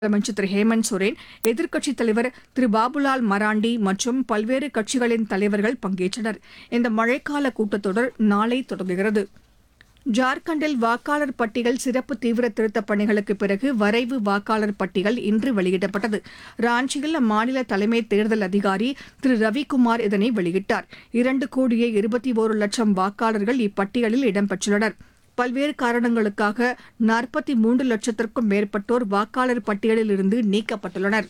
முதலமைச்சர் திரு ஹேமந்த் சோரன், எதிர்க்கட்சித் தலைவர் திரு பாபுலால் மராண்டி மற்றும் பல்வேறு கட்சிகளின் தலைவர்கள் பங்கேற்றனர். இந்த மழைக்கால கூட்டத்தொடர் நாளை தொடங்குகிறது. ஜார்க்கண்டில் வாக்காளர் பட்டியல் சிறப்பு தீவிர திருத்தப் பணிகளுக்குப் பிறகு வரைவு வாக்காளர் பட்டியல் இன்று வெளியிடப்பட்டது. ராஞ்சியில் அம்மாநில தலைமை தேர்தல் அதிகாரி திரு ரவிக்குமார் இதனை வெளியிட்டார். 2,21,00,000 வாக்காளர்கள் இப்பட்டியலில் இடம்பெற்றுள்ளனர். பல்வேறு காரணங்களுக்காக 43,00,000க்கும் மேற்பட்டோர் வாக்காளர் பட்டியலிலிருந்து நீக்கப்பட்டுள்ளனர்.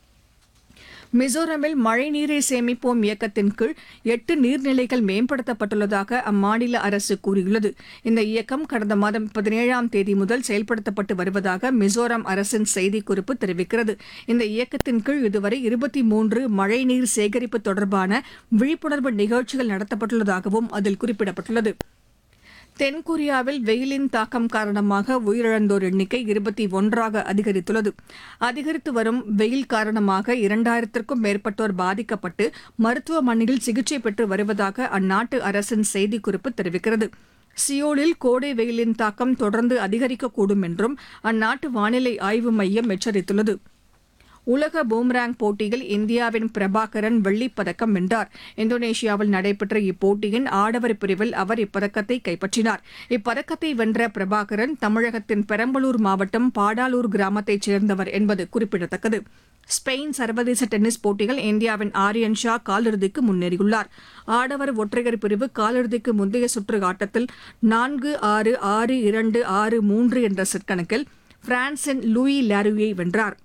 மிசோரமில் மழைநீரை சேமிப்போம் இயக்கத்தின் கீழ் 8 நீர்நிலைகள் மேம்படுத்தப்பட்டுள்ளதாக அம்மாநில அரசு கூறியுள்ளது. இந்த இயக்கம் கடந்த மாதம் 17ஆம் தேதி முதல் செயல்படுத்தப்பட்டு வருவதாக மிசோரம் அரசின் செய்திக்குறிப்பு தெரிவிக்கிறது. இந்த இயக்கத்தின் கீழ் இதுவரை 23 மழைநீர் சேகரிப்பு தொடர்பான விழிப்புணர்வு நிகழ்ச்சிகள் நடத்தப்பட்டுள்ளதாகவும் அதில் குறிப்பிடப்பட்டுள்ளது. தென்கொரியாவில் வெயிலின் தாக்கம் காரணமாக உயிரிழந்தோர் எண்ணிக்கை 21ஆக அதிகரித்துள்ளது. அதிகரித்து வரும் வெயில் காரணமாக 2000க்கும் மேற்பட்டோர் பாதிக்கப்பட்டு மருத்துவமனையில் சிகிச்சை பெற்று வருவதாக அந்நாட்டு அரசின் செய்திக்குறிப்பு தெரிவிக்கிறது. சியோலில் கோடை வெயிலின் தாக்கம் தொடர்ந்து அதிகரிக்கக்கூடும் என்றும் அந்நாட்டு வானிலை ஆய்வு மையம் எச்சரித்துள்ளது. உலக பூம்ராங் போட்டியில் இந்தியாவின் பிரபாகரன் வெள்ளிப் பதக்கம் வென்றார். இந்தோனேஷியாவில் நடைபெற்ற இப்போட்டியின் ஆடவர் பிரிவில் அவர் இப்பதக்கத்தை கைப்பற்றினார். இப்பதக்கத்தை வென்ற பிரபாகரன் தமிழகத்தின் பெரம்பலூர் மாவட்டம் பாடாலூர் கிராமத்தைச் சேர்ந்தவர் என்பது குறிப்பிடத்தக்கது. ஸ்பெயின் சர்வதேச டென்னிஸ் போட்டியில் இந்தியாவின் ஆரியன் ஷா காலிறுதிக்கு முன்னேறியுள்ளார். ஆடவர் ஒற்றையர் பிரிவு காலிறுதிக்கு முந்தைய சுற்று ஆட்டத்தில் 4-6, 6-2, 6-3 என்ற செட் கணக்கில் பிரான்சின் லூயி லாருயை வென்றார்.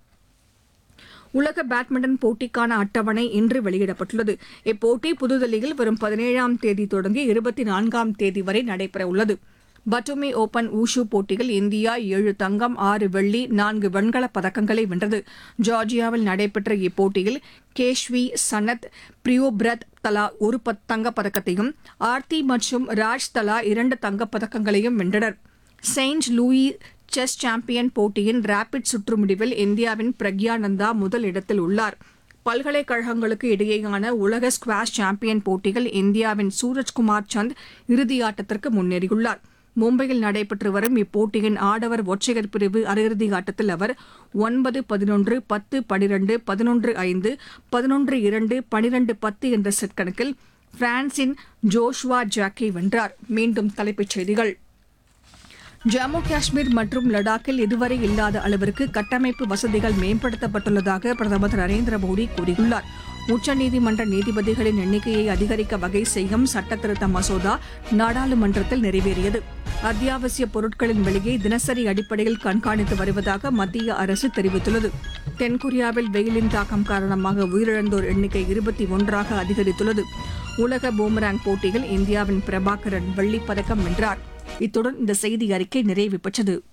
உலக பேட்மிண்டன் போட்டிக்கான அட்டவணை இன்று வெளியிடப்பட்டுள்ளது. இப்போட்டி புதுதில்லியில் வரும் 17ஆம் தேதி தொடங்கி 24ஆம் தேதி வரை நடைபெறவுள்ளது. பட்டுமி ஓபன் வூஷு போட்டியில் இந்தியா 7 தங்கம், 6 வெள்ளி, 4 வெண்கலப் பதக்கங்களை வென்றது. ஜார்ஜியாவில் நடைபெற்ற இப்போட்டியில் கேஷ்வி, சனத், பிரியோபிரத் தலா ஒரு தங்கப் பதக்கத்தையும், ஆர்த்தி மற்றும் ராஜ் தலா 2 தங்கப் பதக்கங்களையும் வென்றனர். செயின்ட் லூயி செஸ் சாம்பியன் போட்டியின் ரேபிட் சுற்று முடிவில் இந்தியாவின் பிரக்யானந்தா முதல் இடத்தில் உள்ளார். பல்கலைக்கழகங்களுக்கு இடையேயான உலக ஸ்குவாஷ் சாம்பியன் போட்டியில் இந்தியாவின் சூரஜ்குமார் சந்த் இறுதியாட்டத்திற்கு முன்னேறியுள்ளார். மும்பையில் நடைபெற்று வரும் இப்போட்டியின் ஆடவர் ஒற்றையர் பிரிவு அரையிறுதி ஆட்டத்தில் அவர் 9-11, 10-12, 11-5, 11-2, 12-10 என்ற செட் கணக்கில் பிரான்சின் ஜோஷுவா ஜாக்கை வென்றார். மீண்டும் தலைப்புச் செய்திகள். ஜம்மு காஷ்மீர் மற்றும் லடாக்கில் இதுவரை இல்லாத அளவிற்கு கட்டமைப்பு வசதிகள் மேம்படுத்தப்பட்டுள்ளதாக பிரதமர் திரு நரேந்திர மோடி கூறியுள்ளார். உச்சநீதிமன்ற நீதிபதிகளின் எண்ணிக்கையை அதிகரிக்க வகை செய்யும் சட்டத்திருத்த மசோதா நாடாளுமன்றத்தில் நிறைவேறியது. அத்தியாவசிய பொருட்களின் விலையை தினசரி அடிப்படையில் கண்காணித்து வருவதாக மத்திய அரசு தெரிவித்துள்ளது. தென்கொரியாவில் வெயிலின் தாக்கம் காரணமாக உயிரிழந்தோர் எண்ணிக்கை 21ஆக அதிகரித்துள்ளது. உலக பூமராங் போட்டியில் இந்தியாவின் பிரபாகரன் வெள்ளிப் பதக்கம் வென்றார். இத்துடன் இந்த செய்தி அறிக்கை நிறைவு பெற்றது.